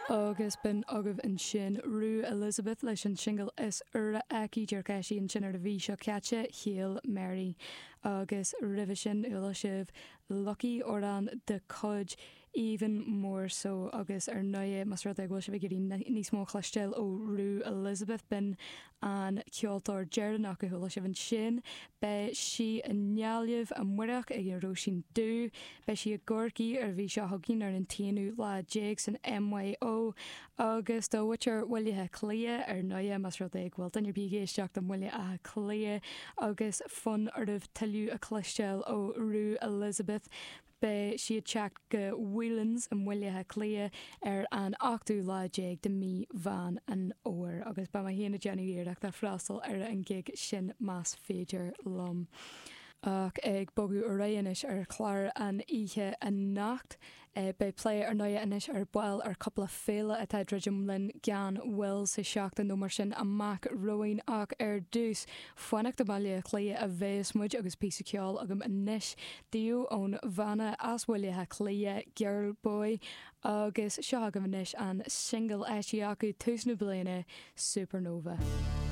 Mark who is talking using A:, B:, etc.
A: Agus bin agah an sin Rú Elizabeth leis an single is ura aici dearcéisi an sin ar a bhí seo caite Hail Mary. Agus rih sin ula sibh lucky or an de cod even more so agus ar nuie mas rud ag bhfuil se bh níos mó chlastel ó Rú Elizabeth bin an ceoltóir Jearnach go thula sibh an sin be si a nealamh a muireach ag an roisin dú be si a gorcaí ar bhí seo thuginn ar an taanú lá Jake san MYO agus do bhaitear bhfuilthe clia ar nuie mas rud ag bhfuil an ar bígéisteach do bhfuile a clia agus fun ar bh talú a chlastel ó Rú Elizabeth be si teach go Whelans an bhfuilethe clia ar an 8ú láéig de mí bhain an óir agus ba héana Januíach tar freastal ar an gig sin más féidir lom. Ach ag bogu a réanis ar chláir an ihe a nacht be play ar nuie inis ar buil ar coppla féle atá drejumlin gan will sa seach an nómar sin a mac roin ach ar dús fanach de bailile clia a bheits muid agus písa ceol agam inis díú ón bhana asbhuilethe clia Girl Boy agus seo agam inis an single eisiacu túsna bliana Supernova.